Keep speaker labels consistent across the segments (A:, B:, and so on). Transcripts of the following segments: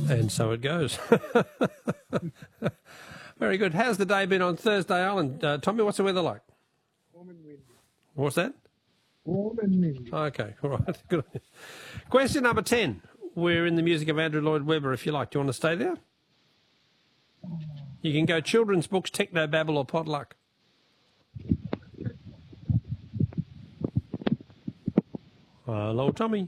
A: And so it goes. Very good. How's the day been on Thursday Island? Tommy, what's the weather like?
B: Warm and windy.
A: What's that?
B: Warm and windy.
A: Okay, all right. Good. Question number 10. We're in the music of Andrew Lloyd Webber, if you like. Do you want to stay there? You can go children's books, techno babble, or potluck. Hello, Tommy.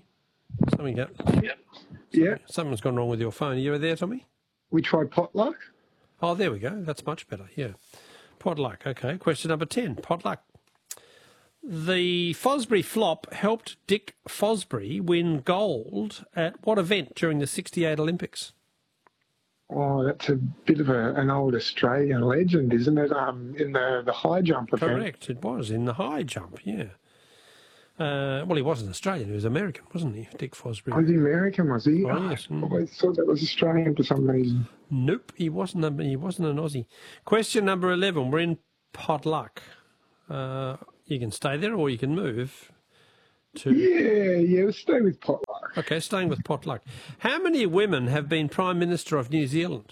A: Something's gone wrong with your phone. Are you there, Tommy?
B: We tried potluck.
A: Oh, there we go. That's much better, yeah. Potluck, okay. Question number 10, potluck. The Fosbury flop helped Dick Fosbury win gold at what event during the 68 Olympics?
B: Oh, that's a bit of an old Australian legend, isn't it? In the high jump event.
A: Correct, it was in the high jump, yeah. Well, he wasn't Australian, he was American, wasn't he, Dick Fosbury?
B: Was he American, was he?
A: Oh, yes.
B: I always thought that was Australian for some reason.
A: Nope, he wasn't an Aussie. Question number 11, we're in potluck. You can stay there or you can move to...
B: Yeah, we'll stay with potluck.
A: Okay, staying with potluck. How many women have been Prime Minister of New Zealand?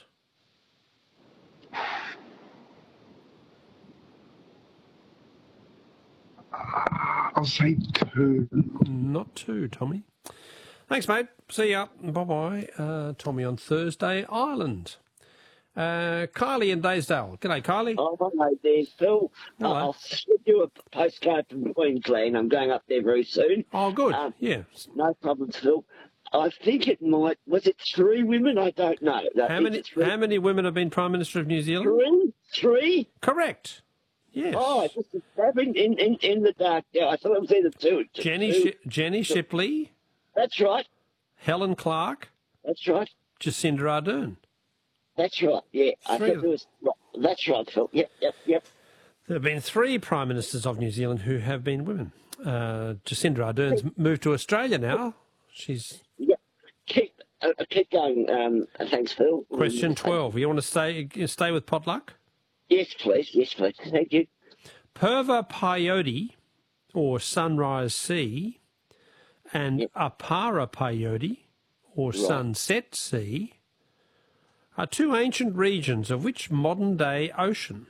B: I'll say 2.
A: Not 2, Tommy. Thanks, mate. See ya. Bye-bye. Tommy on Thursday Island. Kylie in Daysdale. G'day, Kylie.
C: Oh, hello there, Phil.
A: Hello.
C: I'll send you a postcard from Queensland. I'm going up there very soon.
A: Oh, good. Yeah.
C: No problem, Phil. I think it might... Was it 3 women? I don't know.
A: How many women have been Prime Minister of New Zealand?
C: 3?
A: Correct. Yes.
C: Oh, I just in the dark. Yeah, I thought it was either 2.
A: Jenny Shipley.
C: That's right.
A: Helen Clark.
C: That's right.
A: Jacinda Ardern.
C: That's right, yeah. I thought it was... That's right, Phil. Yep.
A: There have been 3 Prime Ministers of New Zealand who have been women. Jacinda Ardern's moved to Australia now. She's...
C: Yep. Keep going. Thanks, Phil.
A: Question 12. You want to stay with potluck?
C: Yes, please. Thank you.
A: Purva Payodi, or Sunrise Sea, and Apara Payodi, or Sunset Sea, are 2 ancient regions of which modern-day ocean?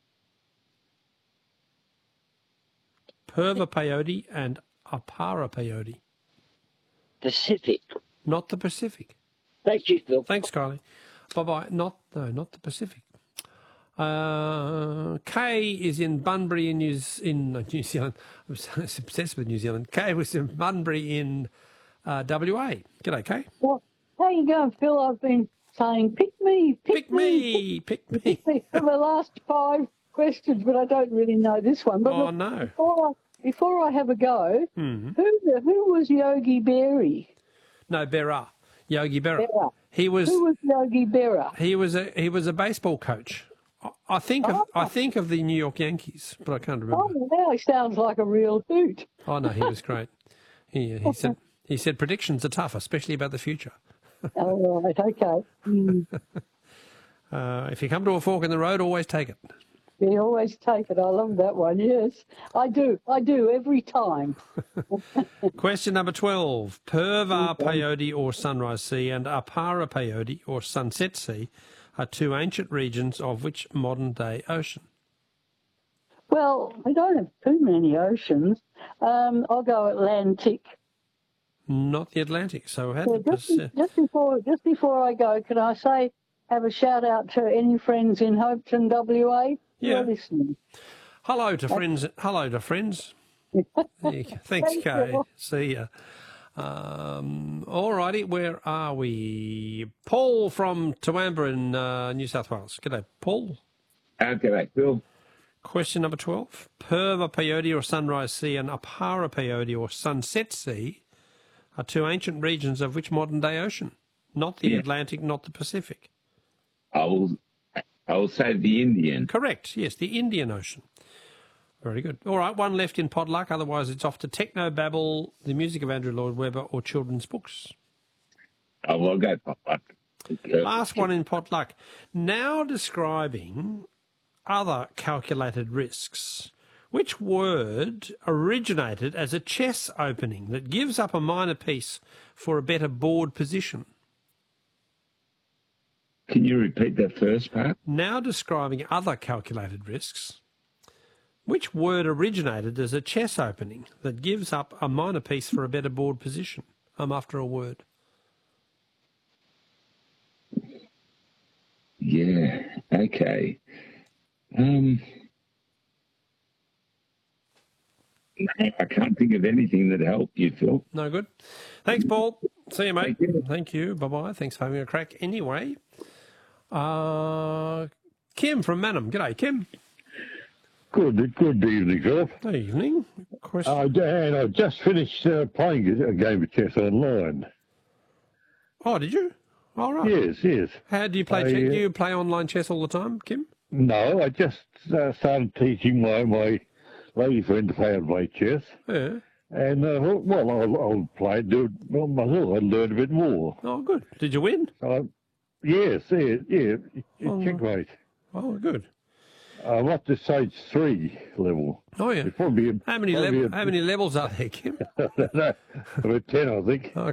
A: Purva Payodi and Apara Payodi.
C: Pacific.
A: Not the Pacific.
C: Thank you, Phil.
A: Thanks, Kylie. Bye-bye. Not the Pacific. Kay is in Bunbury in New Zealand. I'm so obsessed with New Zealand. Kay was in Bunbury in WA. G'day, Kay.
D: Well, how you going, Phil? I've been saying, pick me
A: for
D: the last 5 questions, but I don't really know this one. But
A: oh, no.
D: Before I have a go, who was Yogi Berra?
A: No, Berra. Yogi Berra.
D: Who was Yogi Berra?
A: He was a baseball coach. I think of the New York Yankees, but I can't remember.
D: Oh, now he sounds like a real hoot.
A: Oh no, he was great. He said predictions are tough, especially about the future.
D: Oh, right, okay.
A: If you come to a fork in the road, always take it.
D: You always take it. I love that one. Yes, I do every time.
A: Question number 12. Purva Payodi or Sunrise Sea and Apara Payodi or Sunset Sea are 2 ancient regions of which modern-day ocean?
D: Well, we don't have too many oceans. I'll go Atlantic.
A: Not the Atlantic. So
D: just before I go, can I have a shout out to any friends in Hopetoun, WA?
A: Yeah.
D: Listening.
A: Hello to friends. Thanks, Kay. See ya. All righty, where are we? Paul from Toowoomba in New South Wales. G'day, Paul.
E: G'day, Phil.
A: Question number 12. Purva Payodi or Sunrise Sea and Apara Payodi or Sunset Sea are 2 ancient regions of which modern-day ocean? Not the Atlantic, not the Pacific.
E: I will say the Indian.
A: Correct, yes, the Indian Ocean. Very good. All right, 1 left in potluck. Otherwise, it's off to Techno Babble, the music of Andrew Lloyd Webber, or children's books.
E: I will go potluck.
A: Last one in potluck. Now describing other calculated risks. Which word originated as a chess opening that gives up a minor piece for a better board position?
E: Can you repeat that first part?
A: Now describing other calculated risks. Which word originated as a chess opening that gives up a minor piece for a better board position? I'm after a word.
E: Yeah. Okay. I can't think of anything that helped you, Phil.
A: No good. Thanks, Paul. See you, mate.
E: Thank you.
A: Thank you. Bye-bye. Thanks for having a crack anyway. Kim from Manham. G'day, Kim.
F: Good evening, Phil.
A: Good evening. Question.
F: Dan, I just finished playing a game of chess online.
A: Oh, did you? All right.
F: Yes.
A: How do you play chess? Do you play online chess all the time, Kim?
F: No, I just started teaching my lady friend to play chess.
A: Yeah.
F: And, I'll play, do it myself. I'd learn a bit more.
A: Oh, good. Did you win?
F: Yes. Checkmate.
A: Oh, good.
F: I'm up to stage 3 level.
A: Oh, yeah.
F: It'd probably
A: How many levels are there, Kim?
F: About 10, I think.
A: Okay.